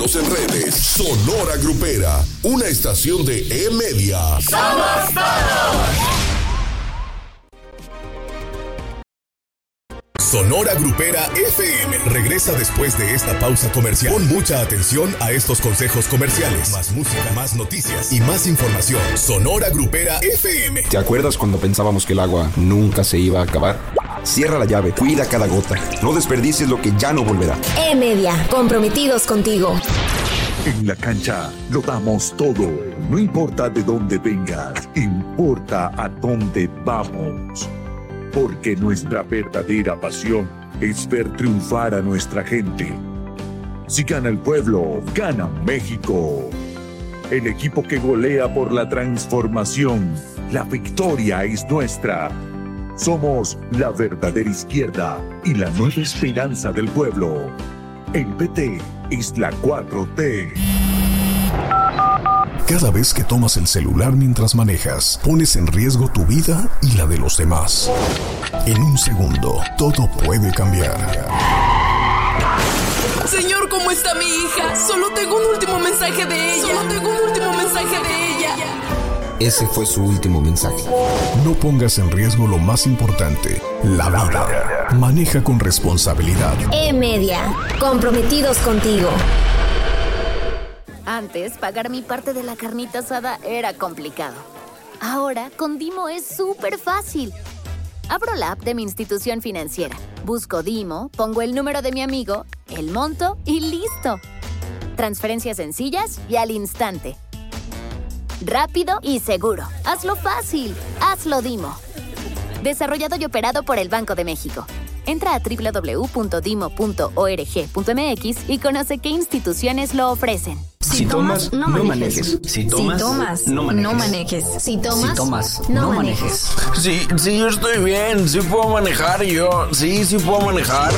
Síguenos en redes. Sonora Grupera, una estación de E-Media. ¡Somos todos! Sonora Grupera FM regresa después de esta pausa comercial. Pon mucha atención a estos consejos comerciales. Más música, más noticias y más información. Sonora Grupera FM. ¿Te acuerdas cuando pensábamos que el agua nunca se iba a acabar? Cierra la llave, cuida cada gota. No desperdicies lo que ya no volverá. E-Media, comprometidos contigo. En la cancha lo damos todo. No importa de dónde vengas, importa a dónde vamos. Porque nuestra verdadera pasión es ver triunfar a nuestra gente. Si gana el pueblo, gana México. El equipo que golea por la transformación. La victoria es nuestra. Somos la verdadera izquierda y la nueva esperanza del pueblo. El PT es la 4T. Cada vez que tomas el celular mientras manejas, pones en riesgo tu vida y la de los demás. En un segundo, todo puede cambiar. Señor, ¿cómo está mi hija? Solo tengo un último mensaje de ella. Ese fue su último mensaje. No pongas en riesgo lo más importante, la vida. Maneja con responsabilidad. E-Media, comprometidos contigo. Antes, pagar mi parte de la carnita asada era complicado. Ahora, con Dimo es súper fácil. Abro la app de mi institución financiera, busco Dimo, pongo el número de mi amigo, el monto y ¡listo! Transferencias sencillas y al instante. Rápido y seguro. Hazlo fácil. Hazlo Dimo. Desarrollado y operado por el Banco de México. Entra a www.dimo.org.mx y conoce qué instituciones lo ofrecen. Si tomas, no manejes. Si tomas, no manejes. Si tomas, no manejes. Sí, yo estoy bien. Sí puedo manejar yo. Sí puedo manejar.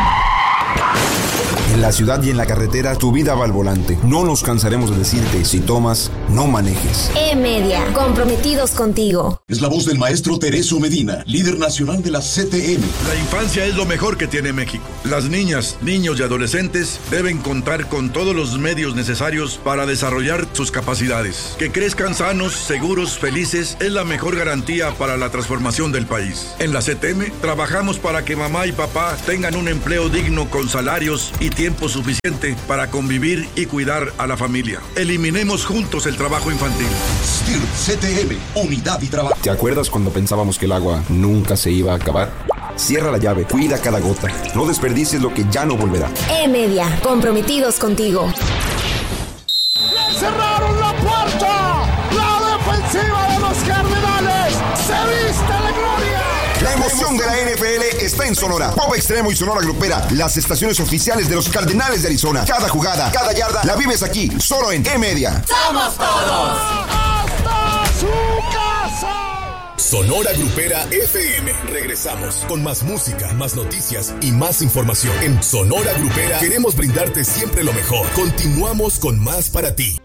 En la ciudad y en la carretera, tu vida va al volante. No nos cansaremos de decirte, si tomas, no manejes. E-Media, comprometidos contigo. Es la voz del maestro Tereso Medina, líder nacional de la CTM. La infancia es lo mejor que tiene México. Las niñas, niños y adolescentes deben contar con todos los medios necesarios para desarrollar sus capacidades. Que crezcan sanos, seguros, felices es la mejor garantía para la transformación del país. En la CTM trabajamos para que mamá y papá tengan un empleo digno con salarios y tiempo suficiente para convivir y cuidar a la familia. Eliminemos juntos el trabajo infantil. STIR CTM, unidad y trabajo. ¿Te acuerdas cuando pensábamos que el agua nunca se iba a acabar? Cierra la llave, cuida cada gota. No desperdicies lo que ya no volverá. E-Media, comprometidos contigo. ¡Le cerraron la puerta! ¡La defensiva de los Cardenales se viste de gloria! La emoción de la NFL está en Sonora. Pop Extremo y Sonora Grupera, las estaciones oficiales de los Cardenales de Arizona. Cada jugada, cada yarda, la vives aquí, solo en E-Media. ¡Somos todos! ¡Hasta su casa! Sonora Grupera FM. Regresamos con más música, más noticias y más información. En Sonora Grupera queremos brindarte siempre lo mejor. Continuamos con más para ti.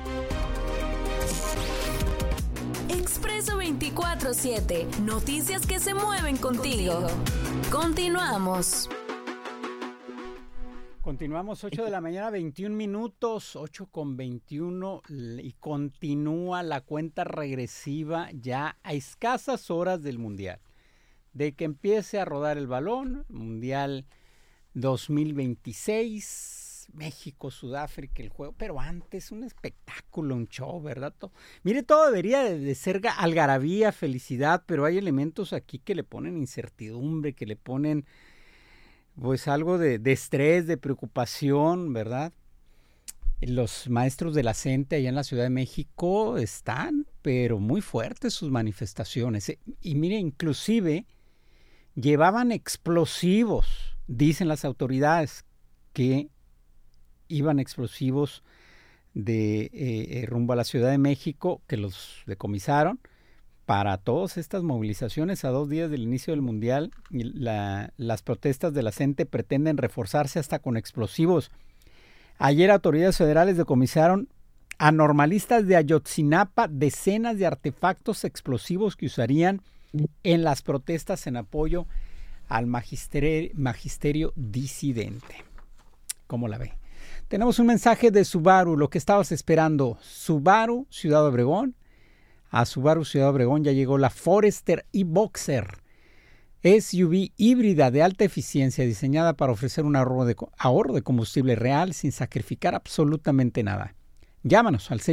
24/7. Noticias que se mueven contigo. Continuamos. Continuamos 8 de la mañana, 21 minutos, 8:21 y continúa la cuenta regresiva ya a escasas horas del Mundial. De que empiece a rodar el balón, Mundial 2026, México, Sudáfrica, el juego, pero antes un espectáculo, un show, ¿verdad? Mire, todo debería de ser algarabía, felicidad, pero hay elementos aquí que le ponen incertidumbre, que le ponen pues algo de estrés, de preocupación, ¿verdad? Los maestros de la CENTE allá en la Ciudad de México están, pero muy fuertes sus manifestaciones. Y mire, inclusive llevaban explosivos, dicen las autoridades, que iban explosivos de rumbo a la Ciudad de México, que los decomisaron para todas estas movilizaciones a 2 días del inicio del Mundial. Las protestas de la CENTE pretenden reforzarse hasta con explosivos. Ayer autoridades federales decomisaron a normalistas de Ayotzinapa decenas de artefactos explosivos que usarían en las protestas en apoyo al magisterio disidente. ¿Cómo la ve? Tenemos un mensaje de Subaru, lo que estabas esperando. Subaru, Ciudad Obregón. A Subaru, Ciudad Obregón ya llegó la Forester e-Boxer. SUV híbrida de alta eficiencia diseñada para ofrecer un ahorro de combustible real sin sacrificar absolutamente nada. Llámanos al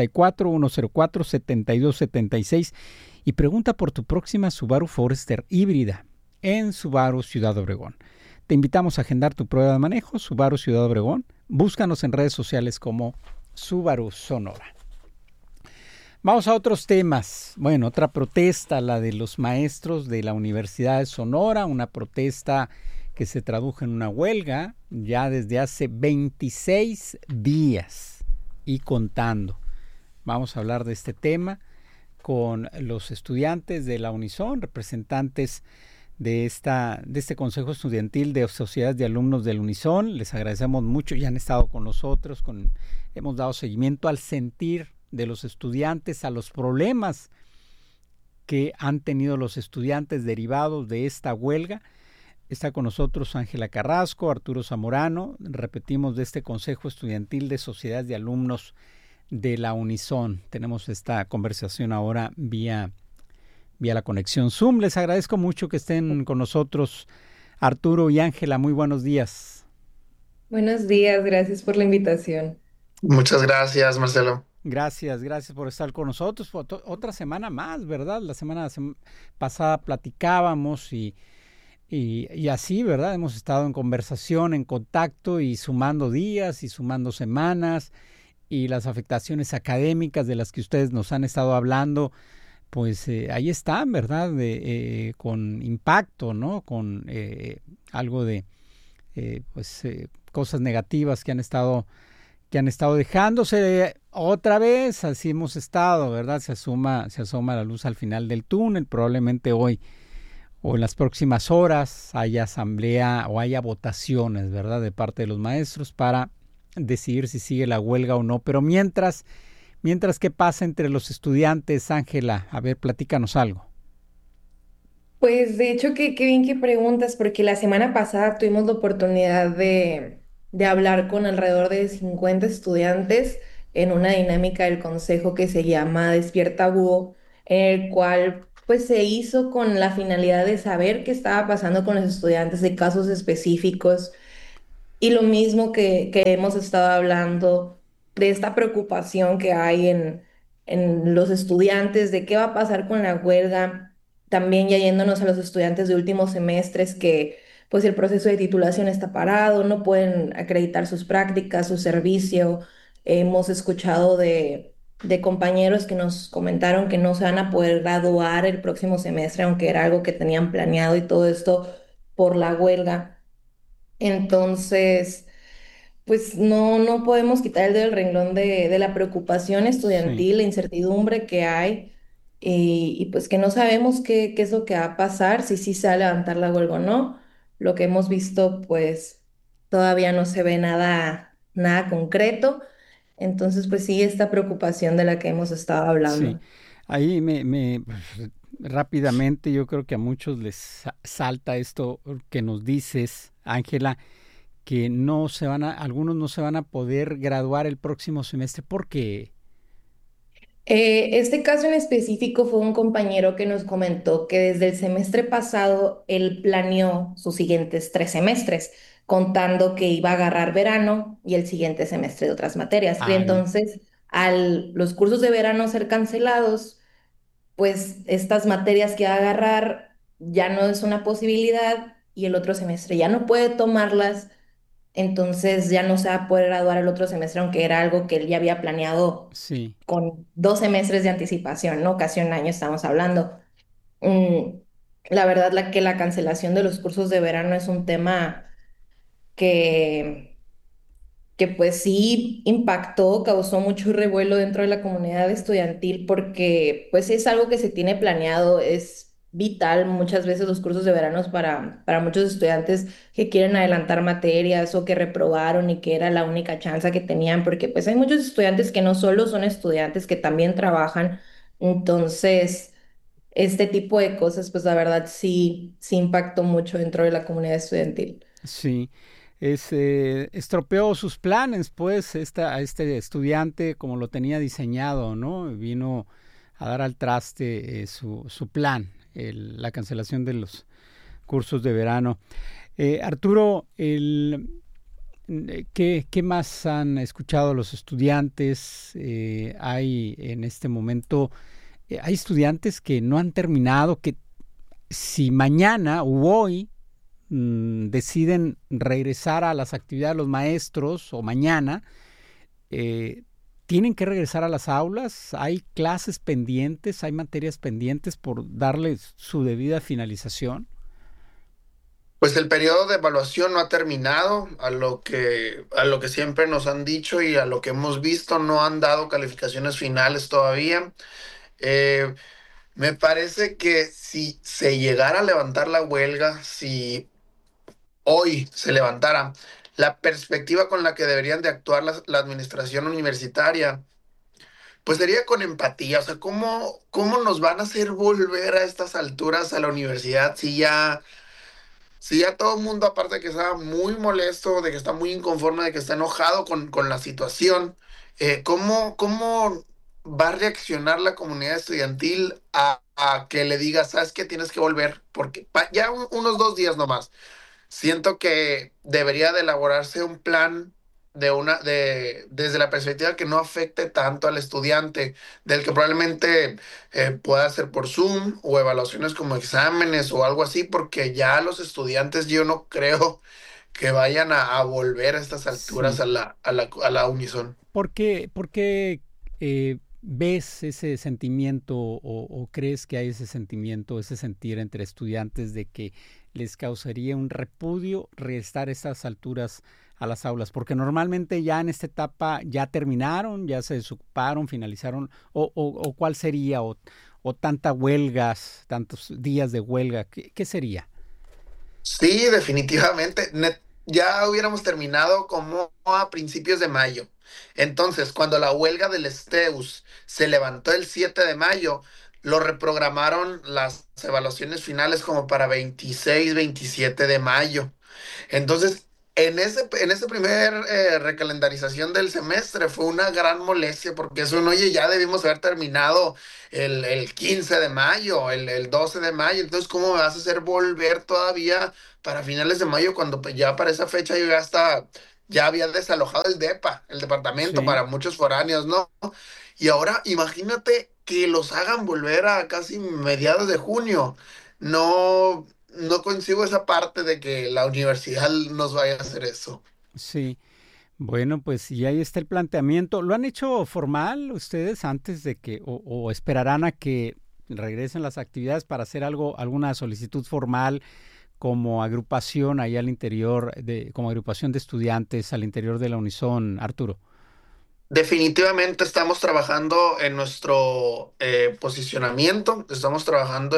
644-104-7276 y pregunta por tu próxima Subaru Forester híbrida en Subaru Ciudad Obregón. Te invitamos a agendar tu prueba de manejo, Subaru Ciudad Obregón. Búscanos en redes sociales como Subaru Sonora. Vamos a otros temas. Bueno, otra protesta, la de los maestros de la Universidad de Sonora, una protesta que se tradujo en una huelga ya desde hace 26 días y contando. Vamos a hablar de este tema con los estudiantes de la Unison, representantes de este Consejo Estudiantil de Sociedades de Alumnos del Unison. Les agradecemos mucho, ya han estado con nosotros, hemos dado seguimiento al sentir de los estudiantes, a los problemas que han tenido los estudiantes derivados de esta huelga. Está con nosotros Ángela Carrasco, Arturo Zamorano, repetimos, de este Consejo Estudiantil de Sociedades de Alumnos de la Unison. Tenemos esta conversación ahora vía la conexión Zoom. Les agradezco mucho que estén con nosotros, Arturo y Ángela. Muy buenos días. Buenos días, gracias por la invitación. Muchas gracias, Marcelo. Gracias por estar con nosotros. Otra semana más, ¿verdad? La semana pasada platicábamos y así, ¿verdad? Hemos estado en conversación, en contacto y sumando días y sumando semanas, y las afectaciones académicas de las que ustedes nos han estado hablando, pues ahí están, ¿verdad? Con impacto, ¿no? Con algo de cosas negativas que han estado dejándose otra vez. Así hemos estado, ¿verdad? Se asoma la luz al final del túnel. Probablemente hoy o en las próximas horas haya asamblea o haya votaciones, ¿verdad?, de parte de los maestros para decidir si sigue la huelga o no. Pero mientras, ¿qué pasa entre los estudiantes, Ángela? A ver, platícanos algo. Pues de hecho, qué bien que preguntas, porque la semana pasada tuvimos la oportunidad de hablar con alrededor de 50 estudiantes en una dinámica del consejo que se llama Despierta Búho, en el cual pues se hizo con la finalidad de saber qué estaba pasando con los estudiantes, de casos específicos, y lo mismo que hemos estado hablando de esta preocupación que hay en los estudiantes, de qué va a pasar con la huelga. También ya yéndonos a los estudiantes de últimos semestres, que pues el proceso de titulación está parado, no pueden acreditar sus prácticas, su servicio. Hemos escuchado de compañeros que nos comentaron que no se van a poder graduar el próximo semestre, aunque era algo que tenían planeado, y todo esto por la huelga. Entonces, pues no podemos quitar el dedo del renglón de la preocupación estudiantil, la incertidumbre que hay, y pues que no sabemos qué es lo que va a pasar, si sí se va a levantar la huelga o no. Lo que hemos visto, pues todavía no se ve nada concreto. Entonces, pues sí, esta preocupación de la que hemos estado hablando. Sí, ahí rápidamente, yo creo que a muchos les salta esto que nos dices, Ángela, que algunos no se van a poder graduar el próximo semestre. ¿Por qué? Este caso en específico fue un compañero que nos comentó que desde el semestre pasado él planeó sus siguientes 3 semestres, contando que iba a agarrar verano y el siguiente semestre de otras materias. Y entonces, al los cursos de verano ser cancelados, pues estas materias que va a agarrar ya no es una posibilidad, y el otro semestre ya no puede tomarlas. Entonces ya no se va a poder graduar el otro semestre, aunque era algo que él ya había planeado con 2 semestres de anticipación, ¿no? Casi un año estamos hablando. La verdad, que la cancelación de los cursos de verano es un tema que pues sí impactó, causó mucho revuelo dentro de la comunidad estudiantil, porque pues es algo que se tiene planeado, es vital muchas veces los cursos de verano para muchos estudiantes que quieren adelantar materias o que reprobaron y que era la única chance que tenían, porque pues hay muchos estudiantes que no solo son estudiantes, que también trabajan. Entonces, este tipo de cosas, pues la verdad sí impactó mucho dentro de la comunidad estudiantil. Sí. estropeó sus planes, pues, este estudiante como lo tenía diseñado, ¿no? Vino a dar al traste su plan, la cancelación de los cursos de verano. Arturo, ¿qué más han escuchado los estudiantes? Hay en este momento, hay estudiantes que no han terminado, que si mañana u hoy deciden regresar a las actividades de los maestros o mañana, ¿tienen que regresar a las aulas? ¿Hay clases pendientes? ¿Hay materias pendientes por darles su debida finalización? Pues el periodo de evaluación no ha terminado, a lo que siempre nos han dicho y a lo que hemos visto, no han dado calificaciones finales todavía. Me parece que si se llegara a levantar la huelga, si hoy se levantara, la perspectiva con la que deberían de actuar la administración universitaria, pues sería con empatía. O sea, ¿cómo nos van a hacer volver a estas alturas a la universidad si ya todo el mundo, aparte de que está muy molesto, de que está muy inconforme, de que está enojado con la situación, ¿cómo va a reaccionar la comunidad estudiantil a que le diga, sabes que tienes que volver? Porque ya unos 2 días nomás. Siento que debería de elaborarse un plan desde la perspectiva que no afecte tanto al estudiante, del que probablemente pueda hacer por Zoom o evaluaciones como exámenes o algo así, porque ya los estudiantes yo no creo que vayan a volver a estas alturas Sí. a la Unison. ¿Por qué ves ese sentimiento o crees que hay ese sentimiento, ese sentir entre estudiantes de que les causaría un repudio regresar a estas alturas a las aulas? Porque normalmente ya en esta etapa ya terminaron, ya se desocuparon, finalizaron, o ¿cuál sería? O tantas huelgas, tantos días de huelga, ¿qué sería? Sí, definitivamente. Ya hubiéramos terminado como a principios de mayo. Entonces, cuando la huelga del STEUS se levantó el 7 de mayo, lo reprogramaron las evaluaciones finales como para 26, 27 de mayo. Entonces, en ese primer recalendarización del semestre fue una gran molestia porque eso, no, oye, ya debimos haber terminado el 15 de mayo, el 12 de mayo. Entonces, ¿cómo me vas a hacer volver todavía para finales de mayo cuando pues, ya para esa fecha yo ya había desalojado el DEPA, el departamento, Sí. para muchos foráneos, ¿no? Y ahora imagínate que los hagan volver a casi mediados de junio. No coincido esa parte de que la universidad nos vaya a hacer eso. Sí. Bueno, pues y ahí está el planteamiento. ¿Lo han hecho formal ustedes antes de que, o esperarán a que regresen las actividades para hacer alguna solicitud formal como agrupación ahí al interior, como agrupación de estudiantes al interior de la Unison, Arturo? Definitivamente estamos trabajando en nuestro posicionamiento, estamos trabajando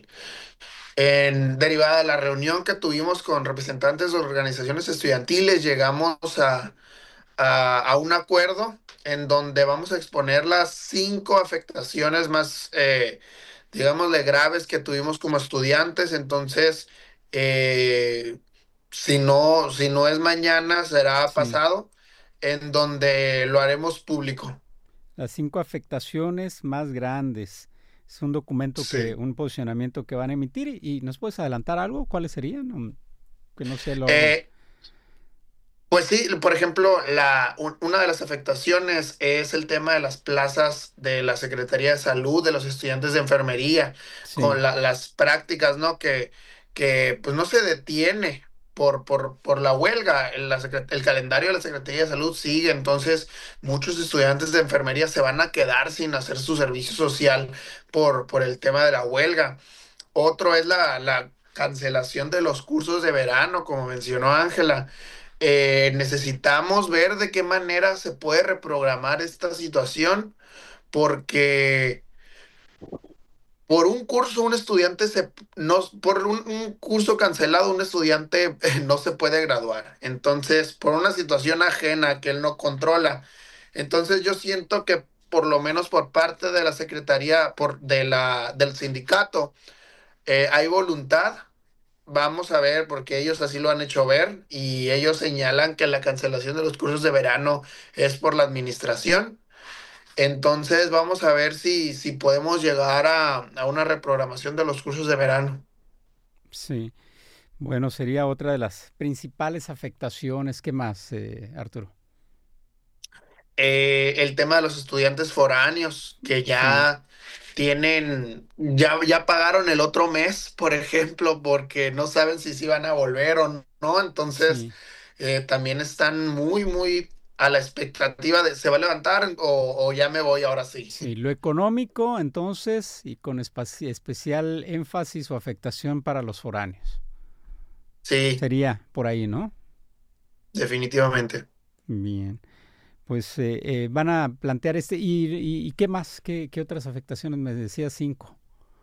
derivada de la reunión que tuvimos con representantes de organizaciones estudiantiles, llegamos a un acuerdo en donde vamos a exponer las 5 afectaciones más, digámosle, graves que tuvimos como estudiantes. Entonces, eh, si no es mañana, será Sí. pasado, en donde lo haremos público. Las 5 afectaciones más grandes. Es un documento Sí. un posicionamiento que van a emitir y ¿nos puedes adelantar algo? ¿Cuáles serían? Que no sé el orden. Pues sí, por ejemplo, una de las afectaciones es el tema de las plazas de la Secretaría de Salud, de los estudiantes de enfermería, Sí. con las prácticas, ¿no? Que pues no se detiene por la huelga. El calendario de la Secretaría de Salud sigue. Entonces muchos estudiantes de enfermería se van a quedar sin hacer su servicio social por el tema de la huelga. Otro es la cancelación de los cursos de verano, como mencionó Ángela. Necesitamos ver de qué manera se puede reprogramar esta situación, porque por un curso un estudiante por un curso cancelado un estudiante no se puede graduar. Entonces, por una situación ajena que él no controla. Entonces, yo siento que por lo menos por parte de la secretaría, del sindicato, hay voluntad. vamos a ver, porque ellos así lo han hecho ver y ellos señalan que la cancelación de los cursos de verano es por la administración. Entonces vamos a ver si podemos llegar a una reprogramación de los cursos de verano. Sí, bueno, sería otra de las principales afectaciones. ¿Qué más, Arturo? El tema de los estudiantes foráneos que ya tienen, ya pagaron el otro mes, por ejemplo, porque no saben si van a volver o no. Entonces, también están muy a la expectativa de ¿se va a levantar o ya me voy ahora sí? Sí, lo económico, entonces, y con especial énfasis o afectación para los foráneos. Sí. Sería por ahí, ¿no? Definitivamente. Bien. Pues van a plantear ¿y qué más? ¿Qué otras afectaciones? Me decías 5.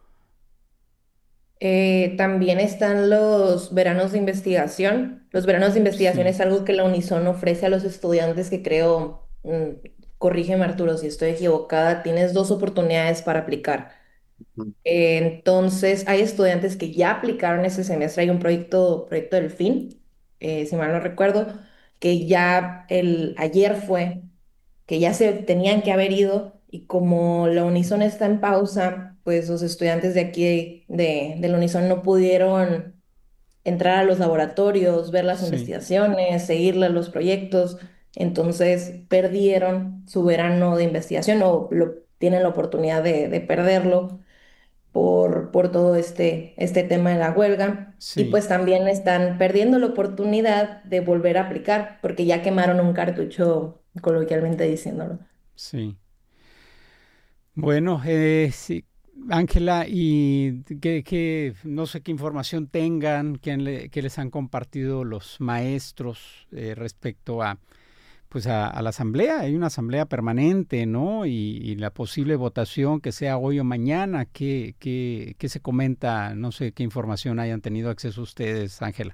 También están los veranos de investigación. Los veranos de investigación es algo que la Unison ofrece a los estudiantes que creo, corrígeme Arturo si estoy equivocada, tienes 2 oportunidades para aplicar. Entonces, hay estudiantes que ya aplicaron ese semestre. Hay un proyecto Delfín, si mal no recuerdo, que ya ayer fue, que ya se tenían que haber ido, y como la Unison está en pausa, pues los estudiantes de aquí de la Unison no pudieron entrar a los laboratorios, ver las investigaciones, seguirle los proyectos. Entonces perdieron su verano de investigación o tienen la oportunidad de perderlo por todo este tema de la huelga. Y pues también están perdiendo la oportunidad de volver a aplicar porque ya quemaron un cartucho, coloquialmente diciéndolo. Sí. Bueno, sí, Ángela, y que no sé qué información tengan, que les han compartido los maestros respecto a la asamblea. Hay una asamblea permanente, ¿no? Y la posible votación que sea hoy o mañana. ¿Qué se comenta? No sé qué información hayan tenido acceso ustedes, Ángela.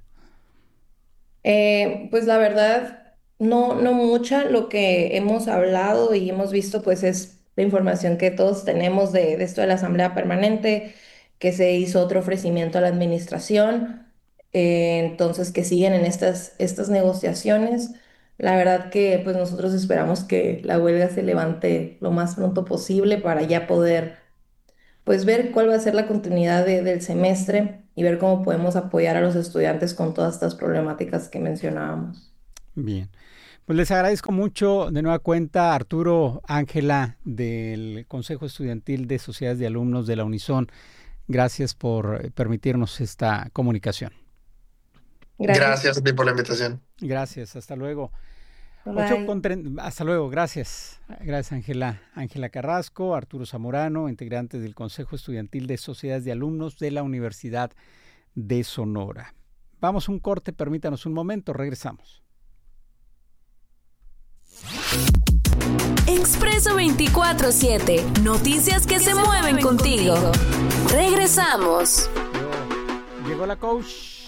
Pues la verdad, no mucha. Lo que hemos hablado y hemos visto, pues es la información que todos tenemos de esto de la asamblea permanente, que se hizo otro ofrecimiento a la administración, entonces que siguen en estas negociaciones. La verdad que pues nosotros esperamos que la huelga se levante lo más pronto posible para ya poder pues ver cuál va a ser la continuidad del semestre y ver cómo podemos apoyar a los estudiantes con todas estas problemáticas que mencionábamos. Bien. Pues les agradezco mucho de nueva cuenta, Arturo, Ángela, del Consejo Estudiantil de Sociedades de Alumnos de la Unison. Gracias por permitirnos esta comunicación. Gracias a ti por la invitación. Gracias, hasta luego. Hasta luego, gracias. Gracias, Ángela. Ángela Carrasco, Arturo Zamorano, integrantes del Consejo Estudiantil de Sociedades de Alumnos de la Universidad de Sonora. Vamos a un corte, permítanos un momento, regresamos. Expreso 24/7. Noticias que se mueven contigo. Regresamos. Llegó la coach.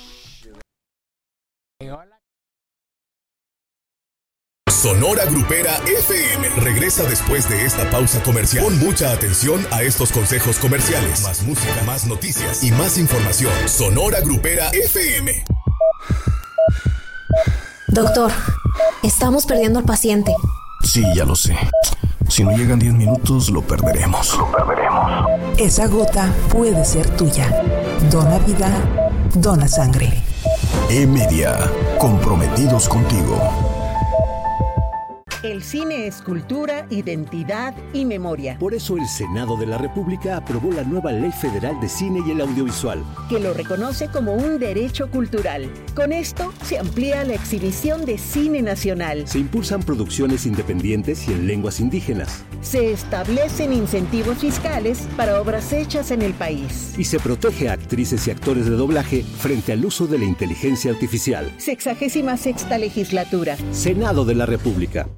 Sonora Grupera FM regresa después de esta pausa comercial. Pon mucha atención a estos consejos comerciales. Más música, más noticias y más información. Sonora Grupera FM. Doctor, estamos perdiendo al paciente. Sí, ya lo sé. Si no llegan 10 minutos, lo perderemos. Esa gota puede ser tuya. Dona vida, dona sangre. E-Media, comprometidos contigo. El cine es cultura, identidad y memoria. Por eso el Senado de la República aprobó la nueva Ley Federal de Cine y el Audiovisual, que lo reconoce como un derecho cultural. Con esto se amplía la exhibición de cine nacional. Se impulsan producciones independientes y en lenguas indígenas. Se establecen incentivos fiscales para obras hechas en el país. Y se protege a actrices y actores de doblaje frente al uso de la inteligencia artificial. 66ª legislatura. Senado de la República.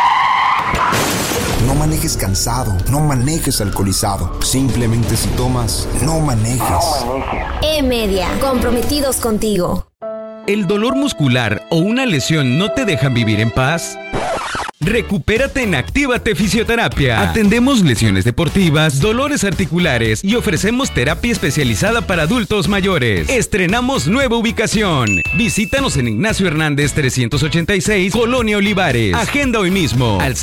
No manejes cansado, no manejes alcoholizado. Simplemente si tomas, no manejes. E-Media, comprometidos contigo. ¿El dolor muscular o una lesión no te dejan vivir en paz? Recupérate en Actívate Fisioterapia. Atendemos lesiones deportivas, dolores articulares y ofrecemos terapia especializada para adultos mayores. Estrenamos nueva ubicación. Visítanos en Ignacio Hernández 386, Colonia Olivares. Agenda hoy mismo al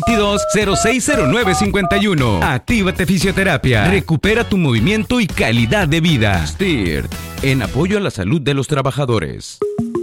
6622-060951. Actívate Fisioterapia. Recupera tu movimiento y calidad de vida. STIRT, en apoyo a la salud de los trabajadores.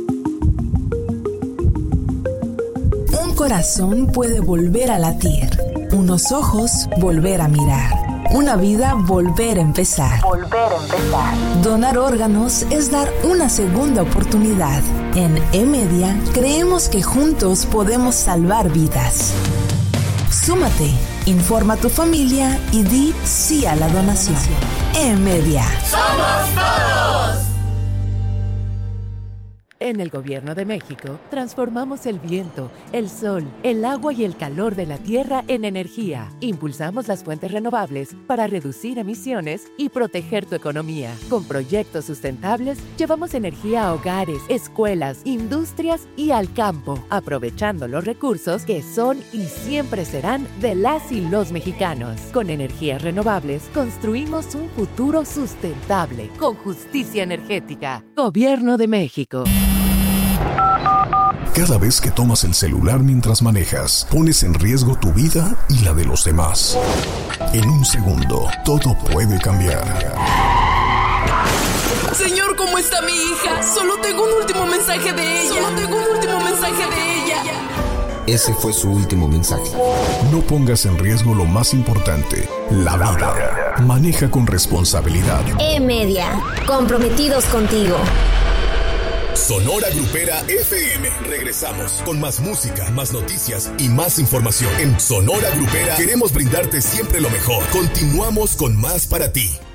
Un corazón puede volver a latir, unos ojos volver a mirar, una vida volver a empezar. Donar órganos es dar una segunda oportunidad. En E-Media creemos que juntos podemos salvar vidas. Súmate, informa a tu familia y di sí a la donación. E-Media. ¡Somos todos! En el Gobierno de México, transformamos el viento, el sol, el agua y el calor de la tierra en energía. Impulsamos las fuentes renovables para reducir emisiones y proteger tu economía. Con proyectos sustentables, llevamos energía a hogares, escuelas, industrias y al campo, aprovechando los recursos que son y siempre serán de las y los mexicanos. Con energías renovables, construimos un futuro sustentable, con justicia energética. Gobierno de México. Cada vez que tomas el celular mientras manejas, pones en riesgo tu vida y la de los demás. En un segundo, todo puede cambiar. Señor, ¿cómo está mi hija? Solo tengo un último mensaje de ella. Ese fue su último mensaje. No pongas en riesgo lo más importante, la vida. Maneja con responsabilidad. E-Media, comprometidos contigo. Sonora Grupera FM. Regresamos con más música, más noticias y más información. En Sonora Grupera queremos brindarte siempre lo mejor. Continuamos con más para ti.